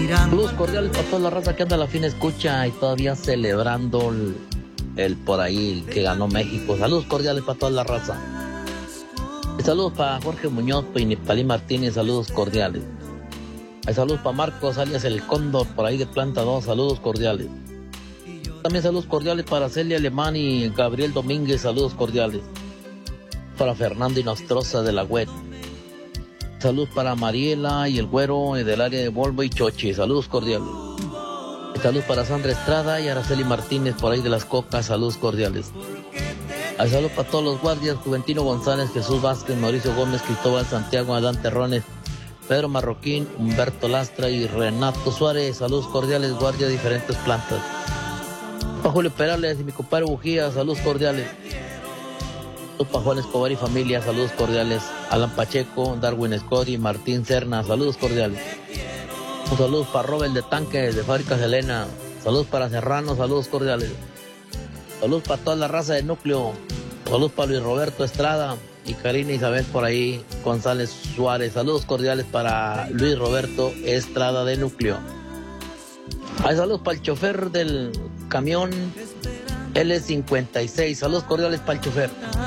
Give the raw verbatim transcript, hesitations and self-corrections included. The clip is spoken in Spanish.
Saludos cordiales para toda la raza que anda a la fina escucha y todavía celebrando el, el por ahí el que ganó México. Saludos cordiales para toda la raza. Y saludos para Jorge Muñoz y Nipalí Martínez, saludos cordiales. Hay saludos para Marcos, alias el Cóndor, por ahí de Planta dos, saludos cordiales. También saludos cordiales para Celia Alemán y Gabriel Domínguez, saludos cordiales. Para Fernando Inostroza de la web. Saludos para Mariela y el Güero del área de Volvo y Chochi, saludos cordiales. Saludos para Sandra Estrada y Araceli Martínez por ahí de Las Cocas, saludos cordiales. Hay saludos para todos los guardias, Juventino González, Jesús Vázquez, Mauricio Gómez, Cristóbal Santiago, Adán Terrones, Pedro Marroquín, Humberto Lastra y Renato Suárez, saludos cordiales, guardia de diferentes plantas. Para Julio Perales y mi compadre Bujía, saludos cordiales. Saludos para Juan Escobar y familia, saludos cordiales. Alan Pacheco, Darwin Scott y Martín Cerna, saludos cordiales. Un saludo para Robert de Tanques de Fábrica Selena, saludos para Serrano, saludos cordiales. Saludos para toda la raza de Núcleo, saludos para Luis Roberto Estrada y Karina Isabel por ahí, González Suárez, saludos cordiales para Luis Roberto Estrada de Núcleo. Hay saludos para el chofer del camión L cincuenta y seis, saludos cordiales para el chofer.